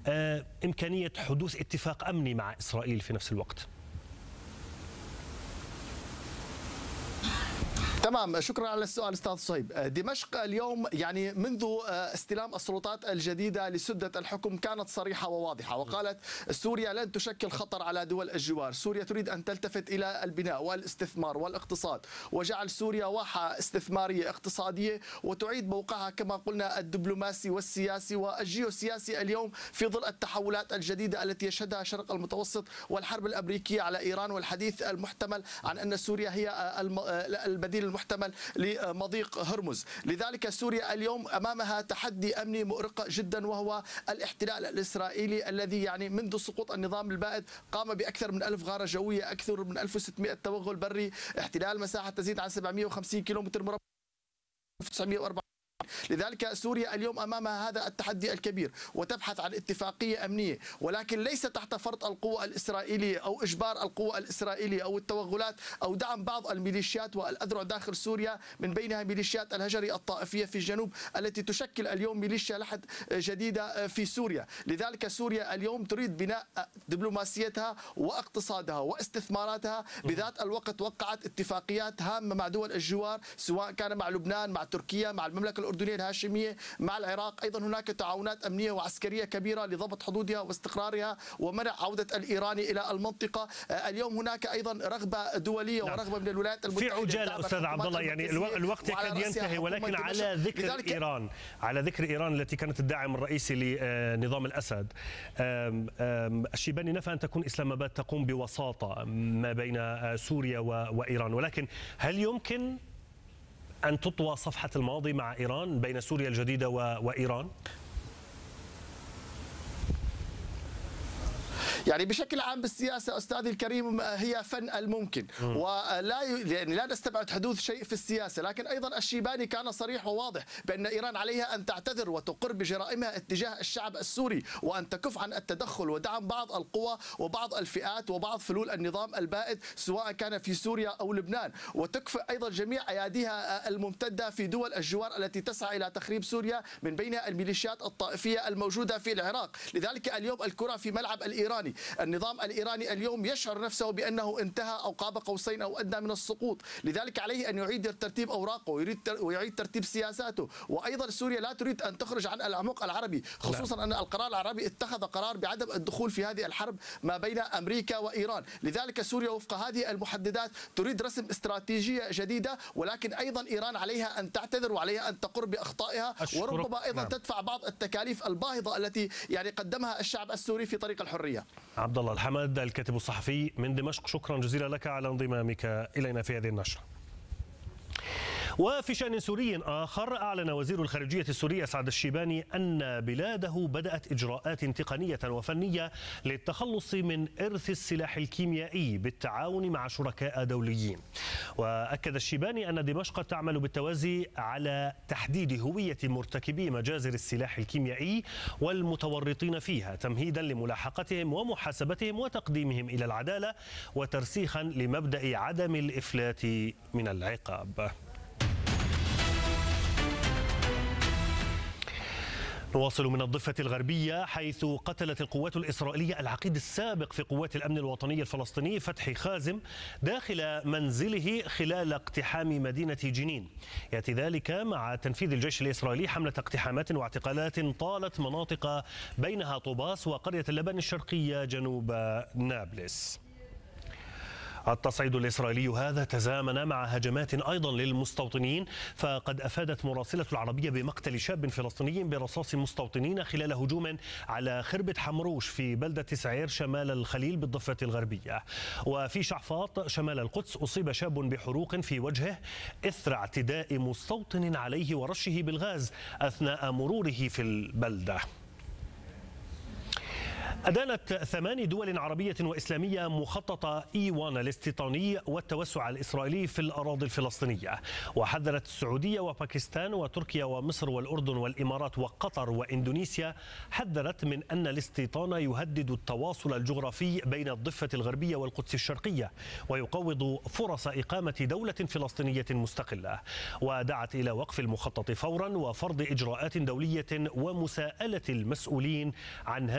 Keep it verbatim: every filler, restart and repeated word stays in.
إمكانية حدوث اتفاق أمني مع إسرائيل في نفس الوقت؟ تمام، شكرا على السؤال استاذ صهيب. دمشق اليوم يعني منذ استلام السلطات الجديده لسده الحكم كانت صريحه وواضحه، وقالت سوريا لن تشكل خطر على دول الجوار، سوريا تريد ان تلتفت الى البناء والاستثمار والاقتصاد وجعل سوريا واحه استثماريه اقتصاديه وتعيد موقعها كما قلنا الدبلوماسي والسياسي والجيوسياسي اليوم في ظل التحولات الجديده التي يشهدها الشرق المتوسط والحرب الامريكيه على ايران والحديث المحتمل عن ان سوريا هي البديل المحتمل لمضيق هرمز. لذلك سوريا اليوم أمامها تحدي أمني مؤرق جدا، وهو الاحتلال الإسرائيلي الذي يعني منذ سقوط النظام البائد قام بأكثر من ألف غارة جوية، أكثر من ألف وستمئة توغل بري، احتلال مساحة تزيد عن سبعمئة وخمسين كيلومتر مربع ألف وتسعمئة وأربعة. لذلك سوريا اليوم أمامها هذا التحدي الكبير وتبحث عن اتفاقية أمنية، ولكن ليس تحت فرض القوة الإسرائيلية أو إجبار القوة الإسرائيلية أو التوغلات أو دعم بعض الميليشيات والأذرع داخل سوريا، من بينها ميليشيات الهجري الطائفية في الجنوب التي تشكل اليوم ميليشيا لحد جديدة في سوريا. لذلك سوريا اليوم تريد بناء دبلوماسيتها واقتصادها واستثماراتها، بذات الوقت وقعت اتفاقيات هامة مع دول الجوار سواء كان مع لبنان، مع تركيا، مع المملكة الأردنية الهاشمية، مع العراق. أيضا هناك تعاونات أمنية وعسكرية كبيرة لضبط حدودها واستقرارها ومنع عودة الإيراني إلى المنطقة. اليوم هناك أيضا رغبة دولية نعم. ورغبة من الولايات المتحدة. في عجالة أستاذ عبد الله، يعني الوقت قد ينتهي، ولكن على ذكر إيران على ذكر إيران التي كانت الداعم الرئيسي لنظام الأسد، الشيباني نفى أن تكون إسلام آباد تقوم بوساطة ما بين سوريا وإيران، ولكن هل يمكن أن تطوى صفحة الماضي مع إيران بين سوريا الجديدة وإيران؟ يعني بشكل عام بالسياسة أستاذي الكريم هي فن الممكن، ولا يعني لا نستبعد حدوث شيء في السياسة، لكن أيضا الشيباني كان صريح وواضح بأن إيران عليها أن تعتذر وتقر بجرائمها اتجاه الشعب السوري، وأن تكف عن التدخل ودعم بعض القوى وبعض الفئات وبعض فلول النظام البائد سواء كان في سوريا أو لبنان، وتكفئ أيضا جميع أياديها الممتدة في دول الجوار التي تسعى إلى تخريب سوريا، من بينها الميليشيات الطائفية الموجودة في العراق. لذلك اليوم الكرة في ملعب الإيراني. النظام الإيراني اليوم يشعر نفسه بأنه انتهى أو قاب قوسين أو أدنى من السقوط، لذلك عليه أن يعيد ترتيب أوراقه ويعيد ترتيب سياساته. وأيضا سوريا لا تريد أن تخرج عن العمق العربي، خصوصا أن القرار العربي اتخذ قرار بعدم الدخول في هذه الحرب ما بين أمريكا وإيران. لذلك سوريا وفق هذه المحددات تريد رسم استراتيجية جديدة، ولكن أيضا إيران عليها أن تعتذر وعليها أن تقر بأخطائها، وربما أيضا نعم. تدفع بعض التكاليف الباهظة التي يعني قدمها الشعب السوري في طريق الحرية. عبد الله الحمد الكاتب الصحفي من دمشق، شكرا جزيلا لك على انضمامك إلينا في هذه النشرة. وفي شأن سوري آخر، أعلن وزير الخارجية السوري أسعد الشيباني أن بلاده بدأت إجراءات تقنية وفنية للتخلص من إرث السلاح الكيميائي بالتعاون مع شركاء دوليين. وأكد الشيباني أن دمشق تعمل بالتوازي على تحديد هوية مرتكبي مجازر السلاح الكيميائي والمتورطين فيها، تمهيدا لملاحقتهم ومحاسبتهم وتقديمهم إلى العدالة، وترسيخا لمبدأ عدم الإفلات من العقاب. نواصل من الضفة الغربية، حيث قتلت القوات الإسرائيلية العقيد السابق في قوات الأمن الوطني الفلسطيني فتحي خازم داخل منزله خلال اقتحام مدينة جنين. يأتي ذلك مع تنفيذ الجيش الإسرائيلي حملة اقتحامات واعتقالات طالت مناطق بينها طوباس وقرية اللبن الشرقية جنوب نابلس. التصعيد الإسرائيلي هذا تزامن مع هجمات أيضا للمستوطنين، فقد أفادت مراسلة العربية بمقتل شاب فلسطيني برصاص مستوطنين خلال هجوم على خربة حمروش في بلدة سعير شمال الخليل بالضفة الغربية. وفي شعفاط شمال القدس أصيب شاب بحروق في وجهه إثر اعتداء مستوطن عليه ورشه بالغاز أثناء مروره في البلدة. أدانت ثمان دول عربية وإسلامية مخطط إيوان الاستيطاني والتوسع الإسرائيلي في الأراضي الفلسطينية، وحذرت السعودية وباكستان وتركيا ومصر والأردن والإمارات وقطر وإندونيسيا، حذرت من أن الاستيطان يهدد التواصل الجغرافي بين الضفة الغربية والقدس الشرقية، ويقوض فرص إقامة دولة فلسطينية مستقلة، ودعت إلى وقف المخطط فورا وفرض إجراءات دولية ومساءلة المسؤولين عن